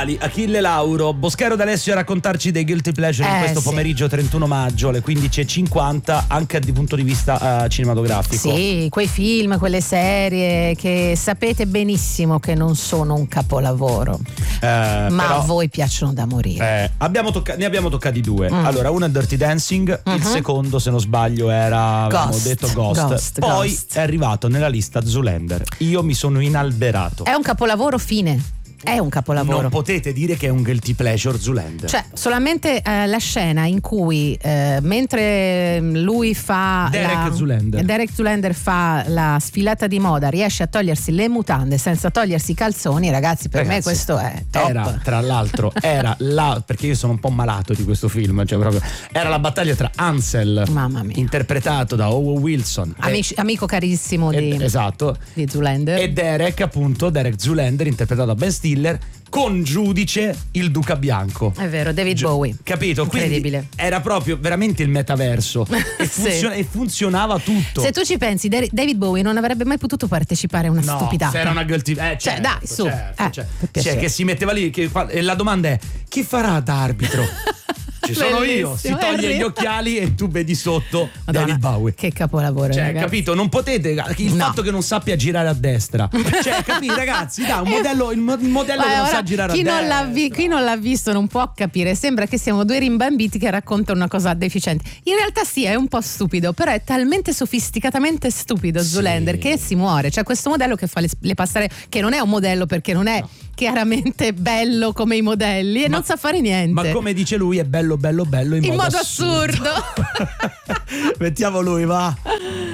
Achille Lauro, Boschero D'Alessio a raccontarci dei guilty pleasure in questo pomeriggio 31 maggio alle 15:50, anche dal punto di vista cinematografico. Sì, quei film, quelle serie che sapete benissimo che non sono un capolavoro, ma però, a voi piacciono da morire. Ne abbiamo toccati due. Allora, uno è Dirty Dancing, il secondo, se non sbaglio, era Ghost. Poi è arrivato nella lista Zoolander. Io mi sono inalberato. È un capolavoro fine. È un capolavoro. Non potete dire che è un guilty pleasure Zoolander. Cioè, solamente la scena in cui mentre lui fa Derek Zoolander fa la sfilata di moda, riesce a togliersi le mutande senza togliersi i calzoni, ragazzi, me questo è top. Era perché io sono un po' malato di questo film, cioè proprio era la battaglia tra Ansel, mamma mia, interpretato da Owen Wilson, amico carissimo di Zoolander, e Derek Zoolander interpretato da Ben Stiller, con giudice il Duca Bianco. È vero, David Bowie. Capito? Incredibile. Quindi era proprio veramente il metaverso e funzionava tutto. Se tu ci pensi, David Bowie non avrebbe mai potuto partecipare a una stupidata. Se era una guilty cioè dai, su. Che si metteva lì e la domanda è: chi farà da arbitro? Ci sono io, si toglie gli occhiali e tu vedi sotto David Bowie. Che capolavoro, cioè, ragazzi. capito? Non potete, il fatto che non sappia girare a destra, cioè, capito, ragazzi, dai, il modello che non sa girare a destra. Chi non l'ha visto non può capire, sembra che siamo due rimbambiti che raccontano una cosa deficiente. In realtà sì, è un po' stupido, però è talmente sofisticatamente stupido Zoolander che si muore. C'è questo modello che fa le passerelle, che non è un modello perché non è chiaramente bello come i modelli e non sa fare niente. Ma come dice lui, è bello in modo assurdo. Mettiamo lui, va.